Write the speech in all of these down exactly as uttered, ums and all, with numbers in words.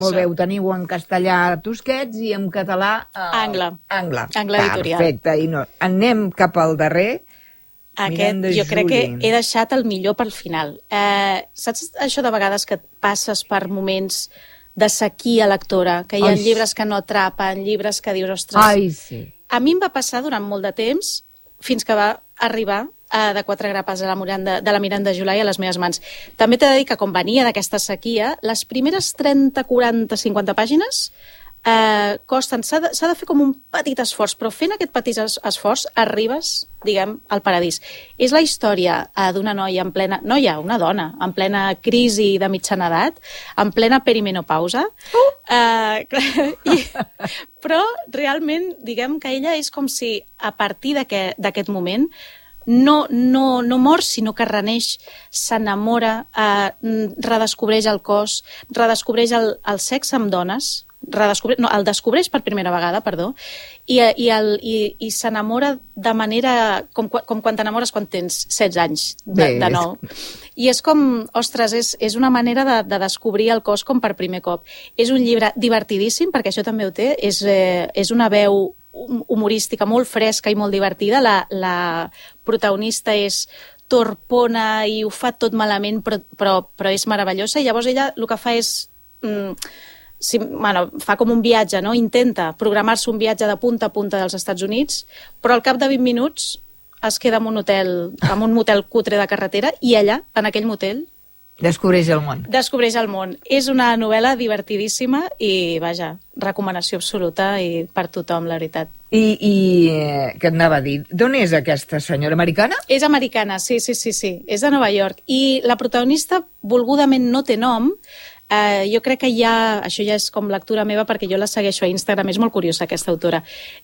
Molt bé, ho teniu en castellà Tusquets i en català... Uh, Angle. Angle. Angle editorial. Perfecte, i no, anem cap al darrer. Aquest, jo crec que he deixat el millor pel final. Eh, saps això de vegades que et passes per moments de sequia lectora, que hi ha Ai. llibres que no atrapen, llibres que dius, ostres... Ai, sí. A mi em va passar durant molt de temps, fins que va arribar eh, de quatre grapes de la, Miranda, de la Miranda July a les meves mans. També t'he de dir que, com venia d'aquesta sequia, les primeres trenta, quaranta, cinquanta pàgines eh, costen... S'ha de, s'ha de fer com un petit esforç, però fent aquest petit es, esforç arribes, diguem, al paradís. És la història eh, d'una noia en plena... Noia, una dona, en plena crisi de mitjana edat, en plena perimenopausa. Uh! Eh, i, però, realment, diguem que ella és com si, a partir d'aquest moment, no, no, no mor, sinó que reneix, s'enamora, eh, redescobreix el cos, redescobreix el, el sexe amb dones, redescobreix, no, el descobreix per primera vegada, perdó, i, i, el, i, i s'enamora de manera... com, com quan t'enamores quan tens setze anys, de, de nou. I és com, ostres, és, és una manera de, de descobrir el cos com per primer cop. És un llibre divertidíssim, perquè això també ho té, és, eh, és una veu humorística molt fresca i molt divertida. La, la protagonista és torpona i ho fa tot malament, però, però, però és meravellosa, i llavors ella el que fa és... Mm, si, bueno, fa com un viatge, no? Intenta programar-se un viatge de punta a punta dels Estats Units, però al cap de vint minuts es queda en un hotel, en un motel cutre de carretera, i allà, en aquell motel... Descobreix el món. Descobreix el món. És una novel·la divertidíssima i, vaja, recomanació absoluta i per tothom, la veritat. I, i eh, què et anava a dir? D'on és aquesta senyora? Americana? És americana, sí, sí, sí, sí. És de Nova York. I la protagonista, volgudament, no té nom. Uh, jo crec que hi ha... Això ja és com lectura meva, perquè jo la segueixo a Instagram. És molt curiosa, aquesta autora.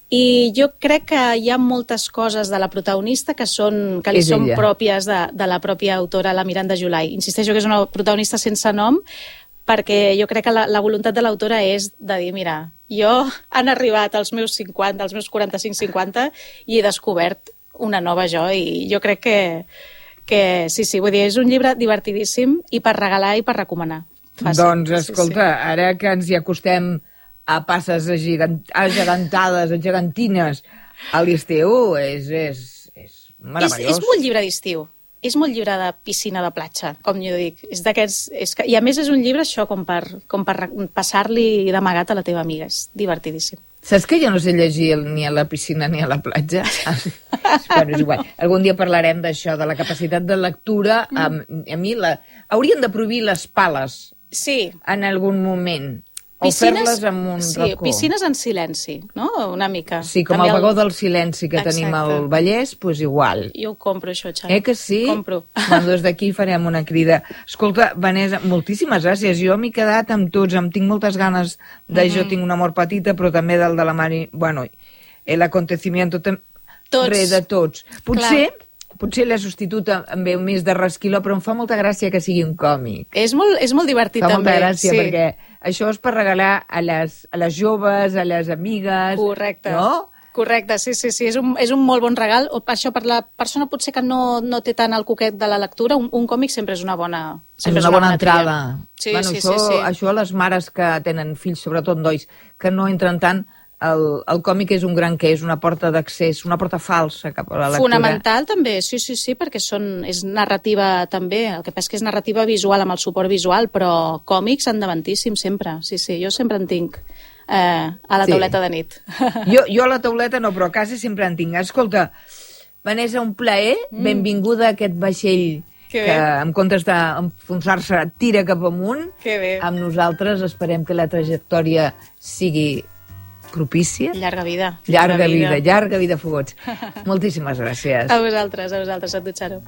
I jo crec que hi ha moltes coses de la protagonista que, són, que li és són ella. pròpies de, de la pròpia autora, la Miranda July. Insisteixo que és una protagonista sense nom, perquè jo crec que la, la voluntat de l'autora és de dir, mira, jo han arribat als meus cinquanta, als meus quaranta-cinc cinquanta, i he descobert una nova jo, i jo crec que, que sí, sí, vull dir, és un llibre divertidíssim i per regalar i per recomanar. Fàcil. Doncs, escolta, sí, sí. Ara que ens hi acostem a passes agigantades, a gegantines, a l'estiu, és, és, és meravellós. És, és molt llibre d'estiu. És molt llibre de piscina de platja, com jo dic. És d'aquests... És que, I a més és un llibre això com per, com per passar-li d'amagat a la teva amiga. És divertidíssim. Saps que jo no sé llegir ni a la piscina ni a la platja? Bueno, és igual. Algun dia parlarem d'això, de la capacitat de lectura. Mm. A, a mi la... haurien de prohibir les pales. Sí. En algun moment. Piscines, o fer-les amb un sí, racó. Piscines en silenci, no? Una mica. Sí, com també el vagó el... del silenci que Exacte. tenim al Vallès, doncs pues igual. Jo ho compro, això, Xavi. Eh que sí? Compro. Bueno, des d'aquí farem una crida. Escolta, Vanessa, moltíssimes gràcies. Jo m'he quedat amb tots, em tinc moltes ganes de mm-hmm. Jo tinc un amor petita, però també del de la Mari... Bueno, l'acontecimiento... Tam... Tots. Re de tots. Potser... Clar. Potser l'he substitut amb veu més de resquiló, però em fa molta gràcia que sigui un còmic. És molt, és molt divertit, fa també. Fa molta gràcia, sí. perquè això és per regalar a les, a les joves, a les amigues... Correcte. No? Correcte, sí, sí, sí. És un, és un molt bon regal. O per això, per la persona potser que no, no té tant el coquet de la lectura, un, un còmic sempre és una bona... És una, és una bona, bona entrada. Sí, bueno, sí, això, sí, sí. Això a les mares que tenen fills, sobretot nois, que no entren tant... El, el còmic és un gran que és una porta d'accés, una porta falsa cap a la lectura. Fonamental també, sí, sí, sí, perquè són, és narrativa també, el que passa és que és narrativa visual amb el suport visual, però còmics endavantíssim sempre, sí, sí, jo sempre en tinc eh, a la sí. tauleta de nit. Jo, jo a la tauleta no, però a casa sempre en tinc. Escolta, Vanessa, un plaer, mm. benvinguda a aquest vaixell que, que en comptes d'enfonsar-se tira cap amunt, amb nosaltres esperem que la trajectòria sigui propícia. Llarga vida. Llarga, llarga vida. vida, llarga vida, Fogots. Moltíssimes gràcies. A vosaltres, a vosaltres, a tu, Xaro.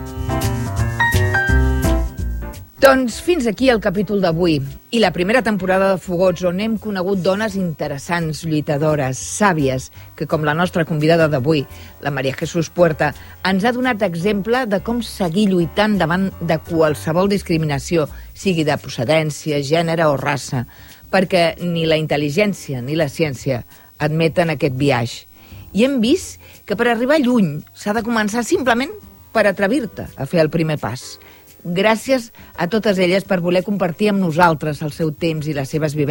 Doncs fins aquí el capítol d'avui i la primera temporada de Fogots, on hem conegut dones interessants, lluitadores, sàvies, que com la nostra convidada d'avui, la Maria Jesús Puerta, ens ha donat exemple de com seguir lluitant davant de qualsevol discriminació, sigui de procedència, gènere o raça, perquè ni la intel·ligència ni la ciència admeten aquest viatge. I hem vist que per arribar lluny s'ha de començar simplement per atrevir-te a fer el primer pas. Gràcies a totes elles per voler compartir amb nosaltres el seu temps i les seves vivències.